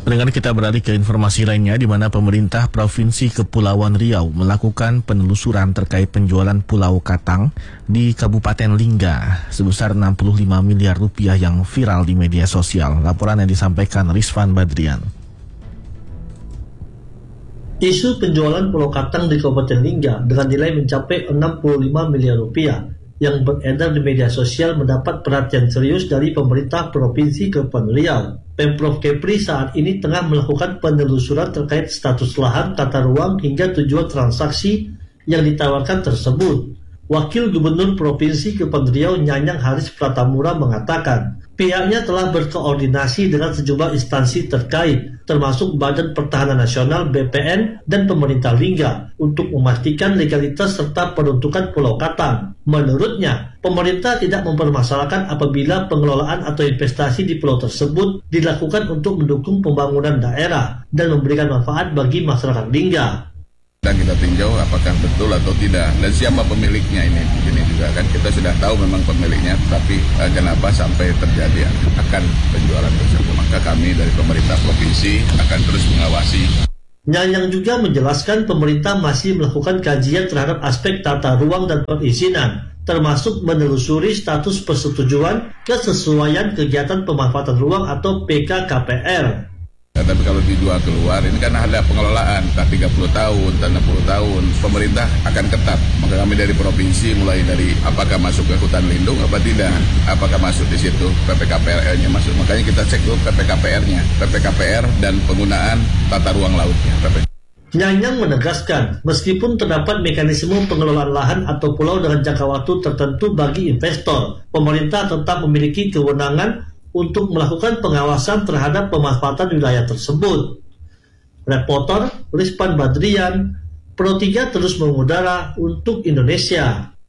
Dengan kita beralih ke informasi lainnya, di mana pemerintah Provinsi Kepulauan Riau melakukan penelusuran terkait penjualan Pulau Katang di Kabupaten Lingga sebesar 65 miliar rupiah yang viral di media sosial. Laporan yang disampaikan Rizvan Badrian. Isu penjualan Pulau Katang di Kabupaten Lingga dengan nilai mencapai 65 miliar rupiah yang beredar di media sosial mendapat perhatian serius dari pemerintah Provinsi Kepulauan Riau. Pemprov Kepri saat ini tengah melakukan penelusuran terkait status lahan, tata ruang, hingga tujuan transaksi yang ditawarkan tersebut. Wakil Gubernur Provinsi Kepulauan Riau Nyanyang Haris Pratamura mengatakan, pihaknya telah berkoordinasi dengan sejumlah instansi terkait, termasuk Badan Pertahanan Nasional BPN dan pemerintah Lingga untuk memastikan legalitas serta peruntukan Pulau Katang. Menurutnya, pemerintah tidak mempermasalahkan apabila pengelolaan atau investasi di pulau tersebut dilakukan untuk mendukung pembangunan daerah dan memberikan manfaat bagi masyarakat Lingga. Dan kita tinjau apakah betul atau tidak dan siapa pemiliknya ini juga kan kita sudah tahu memang pemiliknya, tapi kenapa sampai terjadi akan penjualan tersebut. Maka kami dari pemerintah provinsi akan terus mengawasi. Nyanyang juga menjelaskan pemerintah masih melakukan kajian terhadap aspek tata ruang dan perizinan, termasuk menelusuri status persetujuan kesesuaian kegiatan pemanfaatan ruang atau PKKPR. Ya, tapi kalau dijual keluar, ini kan ada pengelolaan, 30 tahun, 60 tahun, pemerintah akan ketat. Maka kami dari provinsi mulai dari apakah masuk ke hutan lindung, apa tidak, apakah masuk di situ PPKPR-nya masuk. Makanya kita cek dulu PPKPR-nya, PPKPR dan penggunaan tata ruang lautnya. Nyanyang menegaskan, meskipun terdapat mekanisme pengelolaan lahan atau pulau dengan jangka waktu tertentu bagi investor, pemerintah tetap memiliki kewenangan untuk melakukan pengawasan terhadap pemanfaatan wilayah tersebut. Reporter Rizvan Badrian, Pro 3 terus mengudara untuk Indonesia.